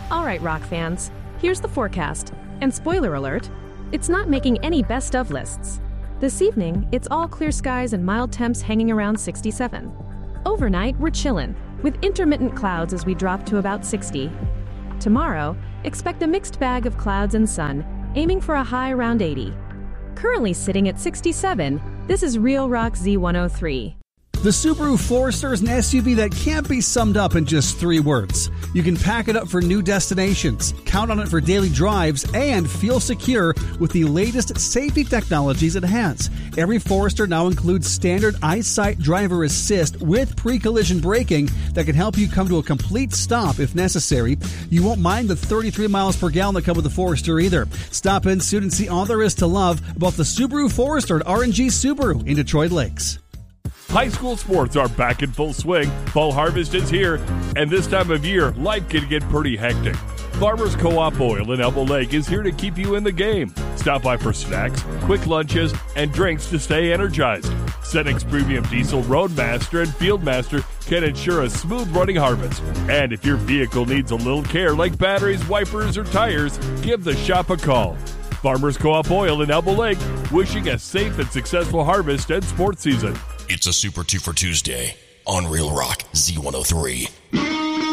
All right, rock fans, here's the forecast. And spoiler alert, it's not making any best of lists. This evening, it's all clear skies and mild temps hanging around 67. Overnight, we're chillin', with intermittent clouds as we drop to about 60. Tomorrow, expect a mixed bag of clouds and sun, aiming for a high around 80. Currently sitting at 67, this is Real Rock Z103. The Subaru Forester is an SUV that can't be summed up in just 3 words. You can pack it up for new destinations, count on it for daily drives, and feel secure with the latest safety technologies it has. Every Forester now includes standard EyeSight driver assist with pre-collision braking that can help you come to a complete stop if necessary. You won't mind the 33 miles per gallon that come with the Forester either. Stop in soon and see all there is to love about the Subaru Forester at R&G Subaru in Detroit Lakes. High school sports are back in full swing. Fall harvest is here, and this time of year, life can get pretty hectic. Farmers Co-op Oil in Elbow Lake is here to keep you in the game. Stop by for snacks, quick lunches, and drinks to stay energized. Cenex Premium Diesel Roadmaster and Fieldmaster can ensure a smooth running harvest. And if your vehicle needs a little care like batteries, wipers, or tires, give the shop a call. Farmers Co-op Oil in Elbow Lake, wishing a safe and successful harvest and sports season. It's a Super 2 for Tuesday on Real Rock Z103.